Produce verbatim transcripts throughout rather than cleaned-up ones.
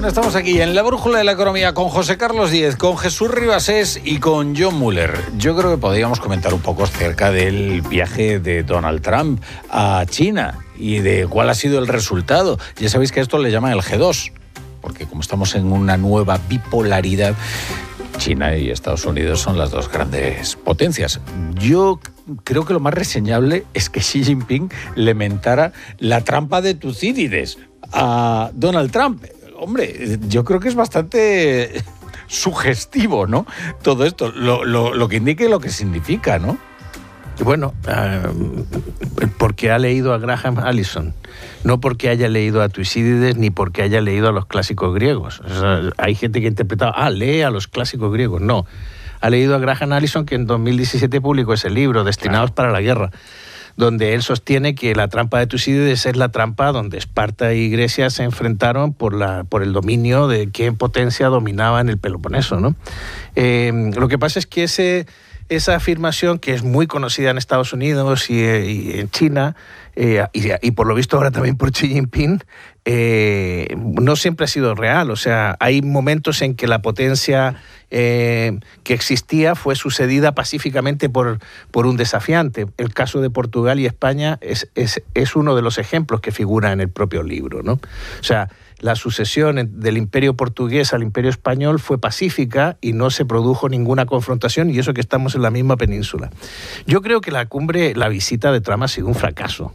Bueno, estamos aquí en la Brújula de la Economía con José Carlos Díez, con Jesús Ribasés y con John Muller. Yo creo que podríamos comentar un poco acerca del viaje de Donald Trump a China y de cuál ha sido el resultado. Ya sabéis que esto le llaman el G dos, porque como estamos en una nueva bipolaridad, China y Estados Unidos son las dos grandes potencias. Yo creo que lo más reseñable es que Xi Jinping le mentara la trampa de Tucídides a Donald Trump. Hombre, yo creo que es bastante sugestivo, ¿no? Todo esto, lo, lo, lo que indica y lo que significa, ¿no? Bueno, uh, porque ha leído a Graham Allison, no porque haya leído a Tucídides ni porque haya leído a los clásicos griegos. O sea, hay gente que ha interpretado, ah, lee a los clásicos griegos. No, ha leído a Graham Allison, que en dos mil diecisiete publicó ese libro, Destinados claro. para la Guerra, donde él sostiene que la trampa de Tucídides es la trampa donde Esparta y Grecia se enfrentaron por, la, por el dominio de qué potencia dominaba en el Peloponeso, ¿no? Eh, lo que pasa es que ese... Esa afirmación, que es muy conocida en Estados Unidos y, y en China, eh, y, y por lo visto ahora también por Xi Jinping, eh, no siempre ha sido real. O sea, hay momentos en que la potencia eh, que existía fue sucedida pacíficamente por, por un desafiante. El caso de Portugal y España es, es, es uno de los ejemplos que figura en el propio libro, ¿no? O sea, la sucesión del imperio portugués al imperio español fue pacífica y no se produjo ninguna confrontación, y eso que estamos en la misma península. Yo creo que la cumbre, la visita de Trump ha sido un fracaso.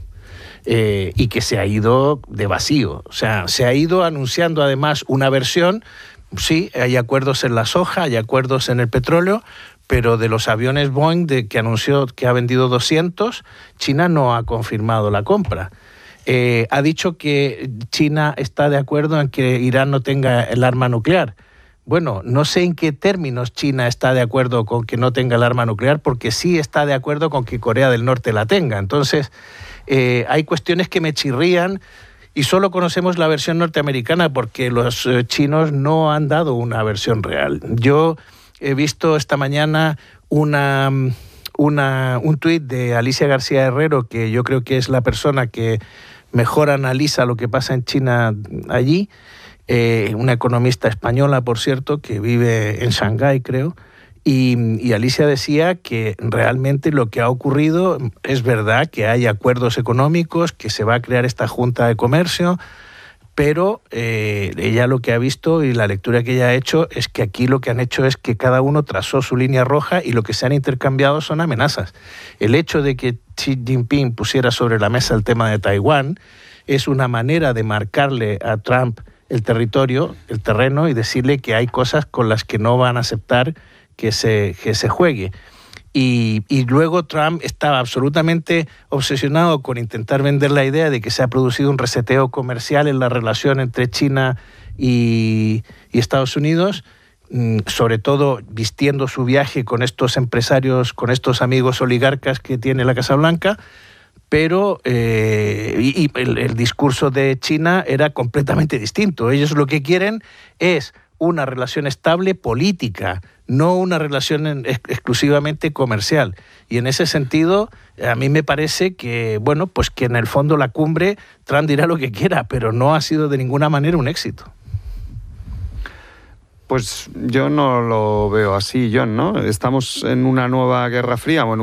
Eh, y que se ha ido de vacío. O sea, se ha ido anunciando además una versión. Sí, hay acuerdos en la soja, hay acuerdos en el petróleo, pero de los aviones Boeing de, que anunció que ha vendido doscientos, China no ha confirmado la compra. Eh, ha dicho que China está de acuerdo en que Irán no tenga el arma nuclear. Bueno, no sé en qué términos China está de acuerdo con que no tenga el arma nuclear, porque sí está de acuerdo con que Corea del Norte la tenga. Entonces, eh, hay cuestiones que me chirrían y solo conocemos la versión norteamericana porque los eh, chinos no han dado una versión real. Yo he visto esta mañana una... Una, un tuit de Alicia García Herrero, que yo creo que es la persona que mejor analiza lo que pasa en China allí, eh, una economista española, por cierto, que vive en Shanghái, creo, y, y Alicia decía que realmente lo que ha ocurrido es verdad, que hay acuerdos económicos, que se va a crear esta Junta de Comercio, pero eh, ella lo que ha visto y la lectura que ella ha hecho es que aquí lo que han hecho es que cada uno trazó su línea roja y lo que se han intercambiado son amenazas. El hecho de que Xi Jinping pusiera sobre la mesa el tema de Taiwán es una manera de marcarle a Trump el territorio, el terreno, y decirle que hay cosas con las que no van a aceptar que se, que se juegue. Y, y luego Trump estaba absolutamente obsesionado con intentar vender la idea de que se ha producido un reseteo comercial en la relación entre China y, y Estados Unidos, sobre todo vistiendo su viaje con estos empresarios, con estos amigos oligarcas que tiene la Casa Blanca, pero eh, y, y el, el discurso de China era completamente distinto. Ellos lo que quieren es una relación estable política, no una relación en, ex, exclusivamente comercial. Y en ese sentido, a mí me parece que, bueno, pues que en el fondo la cumbre, Trump dirá lo que quiera, pero no ha sido de ninguna manera un éxito. Pues yo no lo veo así, John, ¿no? Estamos en una nueva Guerra Fría, bueno,